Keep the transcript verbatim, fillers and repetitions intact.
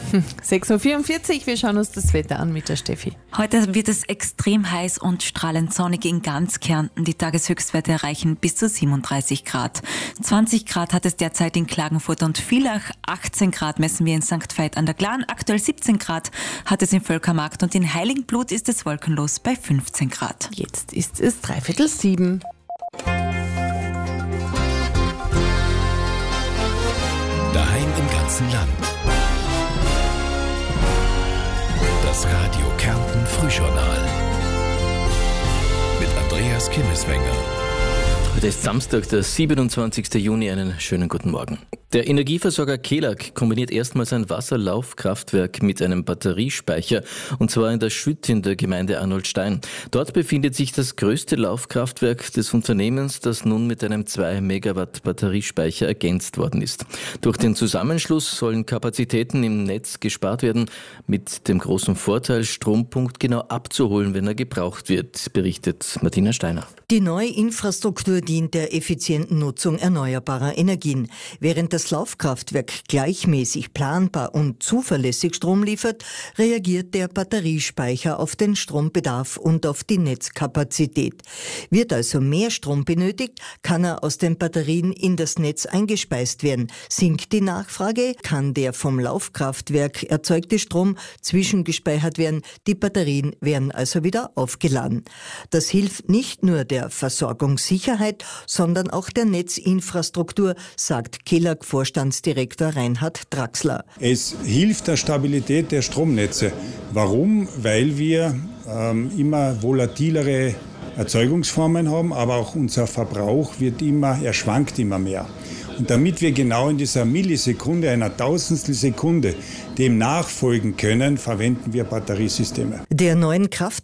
sechs Uhr vierundvierzig, wir schauen uns das Wetter an mit der Steffi. Heute wird es extrem heiß und strahlend sonnig in ganz Kärnten. Die Tageshöchstwerte erreichen bis zu siebenunddreißig Grad. zwanzig Grad hat es derzeit in Klagenfurt und Villach. achtzehn Grad messen wir in Sankt Veit an der Glan. Aktuell siebzehn Grad hat es in Völkermarkt und in Heiligenblut ist es wolkenlos bei fünfzehn Grad. Jetzt ist es dreiviertel sieben. Daheim im ganzen Land. Das Radio Kärnten Frühjournal mit Andreas Kimmeswenger. Heute ist Samstag, der siebenundzwanzigsten Juni. Einen schönen guten Morgen. Der Energieversorger Kelag kombiniert erstmals ein Wasserlaufkraftwerk mit einem Batteriespeicher, und zwar in der Schütt in der Gemeinde Arnoldstein. Dort befindet sich das größte Laufkraftwerk des Unternehmens, das nun mit einem zwei Megawatt Batteriespeicher ergänzt worden ist. Durch den Zusammenschluss sollen Kapazitäten im Netz gespart werden, mit dem großen Vorteil, Strom punktgenau abzuholen, wenn er gebraucht wird, berichtet Martina Steiner. Die neue Infrastruktur dient der effizienten Nutzung erneuerbarer Energien. Während das Laufkraftwerk gleichmäßig, planbar und zuverlässig Strom liefert, reagiert der Batteriespeicher auf den Strombedarf und auf die Netzkapazität. Wird also mehr Strom benötigt, kann er aus den Batterien in das Netz eingespeist werden. Sinkt die Nachfrage, kann der vom Laufkraftwerk erzeugte Strom zwischengespeichert werden. Die Batterien werden also wieder aufgeladen. Das hilft nicht nur der Versorgungssicherheit, sondern auch der Netzinfrastruktur, sagt Kelag-Vorstandsdirektor Reinhard Draxler. Es hilft der Stabilität der Stromnetze. Warum? Weil wir ähm, immer volatilere Erzeugungsformen haben, aber auch unser Verbrauch wird immer, er schwankt immer mehr. Und damit wir genau in dieser Millisekunde, einer Tausendstel Sekunde, dem nachfolgen können, verwenden wir Batteriesysteme. Der neuen Kraft